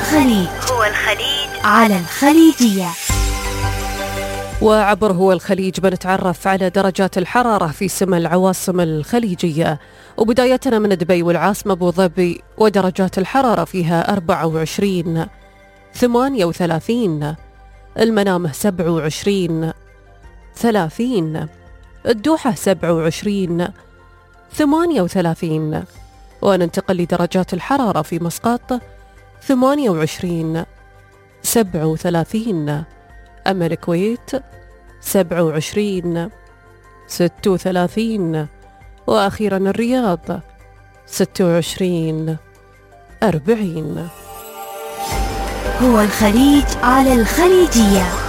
الخليج على الخليجية. وعبر هو الخليج بنتعرف على درجات الحرارة في سما العواصم الخليجية، وبدايتنا من دبي والعاصمة أبو ظبي، ودرجات الحرارة فيها 24 38، المنامة 27 30، الدوحة 27 38، وننتقل لدرجات الحرارة في مسقط 28 37، أما الكويت 27 36، وأخيرا الرياض 26 40. هو الخليج على الخليجية.